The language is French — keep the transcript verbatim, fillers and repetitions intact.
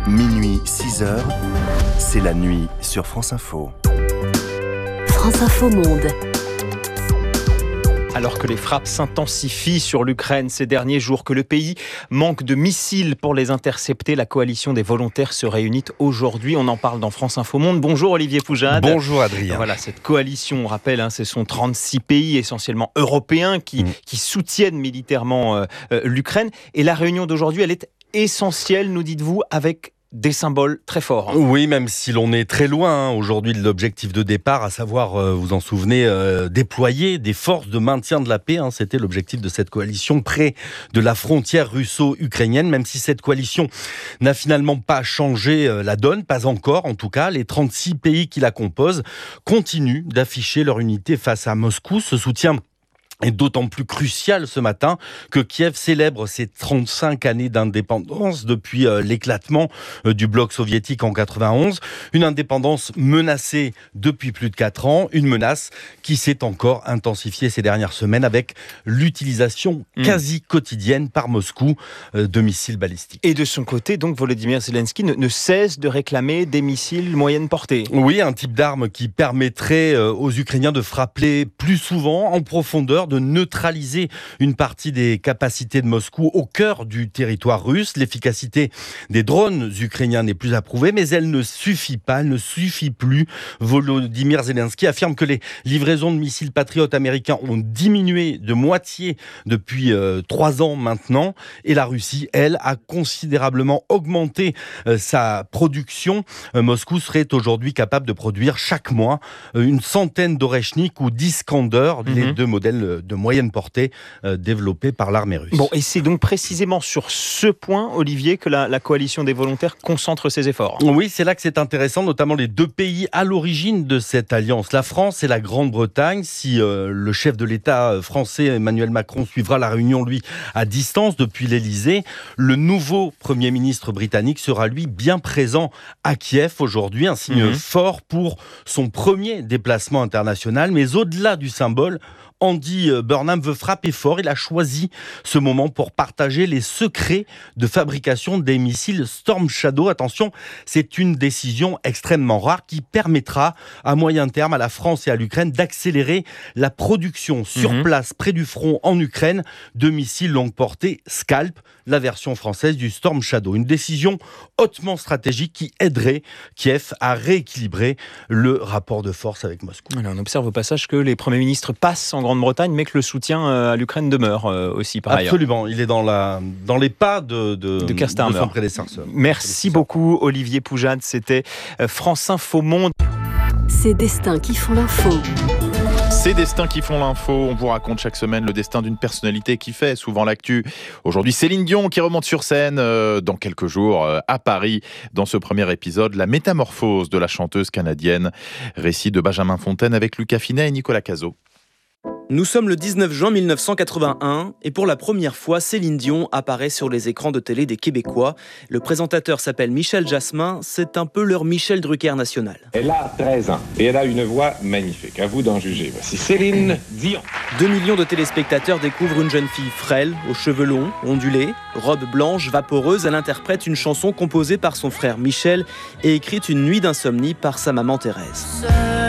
Minuit, six heures, c'est la nuit sur France Info. France Info Monde. Alors que les frappes s'intensifient sur l'Ukraine ces derniers jours, que le pays manque de missiles pour les intercepter, la coalition des volontaires se réunit aujourd'hui. On en parle dans France Info Monde. Bonjour Olivier Poujade. Bonjour Adrien. Voilà, cette coalition, on rappelle, hein, ce sont trente-six pays essentiellement européens qui, mmh. qui soutiennent militairement euh, euh, l'Ukraine. Et la réunion d'aujourd'hui, elle est essentielle, nous dites-vous, avec des symboles très forts. Oui, même si l'on est très loin hein, aujourd'hui de l'objectif de départ, à savoir, euh, vous en souvenez, euh, déployer des forces de maintien de la paix. Hein, c'était l'objectif de cette coalition près de la frontière russo-ukrainienne, même si cette coalition n'a finalement pas changé euh, la donne, pas encore en tout cas. Les trente-six pays qui la composent continuent d'afficher leur unité face à Moscou. Ce soutien est d'autant plus crucial ce matin que Kiev célèbre ses trente-cinq années d'indépendance depuis euh, l'éclatement euh, du bloc soviétique en quatre-vingt-onze. Une indépendance menacée depuis plus de quatre ans, une menace qui s'est encore intensifiée ces dernières semaines avec l'utilisation mmh. quasi quotidienne par Moscou euh, de missiles balistiques. Et de son côté, donc, Volodymyr Zelensky ne, ne cesse de réclamer des missiles moyenne portée. Oui, un type d'arme qui permettrait euh, aux Ukrainiens de frapper plus souvent, en profondeur, de neutraliser une partie des capacités de Moscou au cœur du territoire russe. L'efficacité des drones ukrainiens n'est plus approuvée, mais elle ne suffit pas, elle ne suffit plus. Volodymyr Zelensky affirme que les livraisons de missiles patriotes américains ont diminué de moitié depuis euh, trois ans maintenant, et la Russie, elle, a considérablement augmenté euh, sa production. Euh, Moscou serait aujourd'hui capable de produire chaque mois euh, une centaine d'Oreshnik ou d'Iskander, mm-hmm. les deux modèles de moyenne portée euh, développés par l'armée russe. Bon, et c'est donc précisément sur ce point, Olivier, que la, la coalition des volontaires concentre ses efforts. Oui, c'est là que c'est intéressant, notamment les deux pays à l'origine de cette alliance, la France et la Grande-Bretagne. Si euh, le chef de l'État français, Emmanuel Macron, suivra la réunion, lui, à distance depuis l'Élysée, le nouveau Premier ministre britannique sera, lui, bien présent à Kiev aujourd'hui, un signe mmh. fort pour son premier déplacement international. Mais au-delà du symbole, Andy Burnham veut frapper fort. Il a choisi ce moment pour partager les secrets de fabrication des missiles Storm Shadow. Attention, c'est une décision extrêmement rare qui permettra à moyen terme à la France et à l'Ukraine d'accélérer la production sur mmh. place près du front en Ukraine de missiles longue portée Scalp, la version française du Storm Shadow. Une décision hautement stratégique qui aiderait Kiev à rééquilibrer le rapport de force avec Moscou. Alors, on observe au passage que les premiers ministres passent en Grande-Bretagne, mais que le soutien à l'Ukraine demeure aussi par ailleurs. Absolument, il est dans, la, dans les pas de, de, de, de son prédécesseur. Merci beaucoup Olivier Poujade, c'était France Info Monde. Ces destins qui font l'info. Ces destins qui font l'info, on vous raconte chaque semaine le destin d'une personnalité qui fait souvent l'actu. Aujourd'hui, Céline Dion qui remonte sur scène euh, dans quelques jours euh, à Paris. Dans ce premier épisode, la métamorphose de la chanteuse canadienne. Récit de Benjamin Fontaine avec Lucas Finet et Nicolas Cazot. Nous sommes le dix-neuf juin mille neuf cent quatre-vingt-un et pour la première fois, Céline Dion apparaît sur les écrans de télé des Québécois. Le présentateur s'appelle Michel Jasmin, c'est un peu leur Michel Drucker national. Elle a treize ans et elle a une voix magnifique, à vous d'en juger. Voici Céline Dion. Deux millions de téléspectateurs découvrent une jeune fille frêle, aux cheveux longs, ondulés, robe blanche, vaporeuse. Elle interprète une chanson composée par son frère Michel et écrite une nuit d'insomnie par sa maman Thérèse.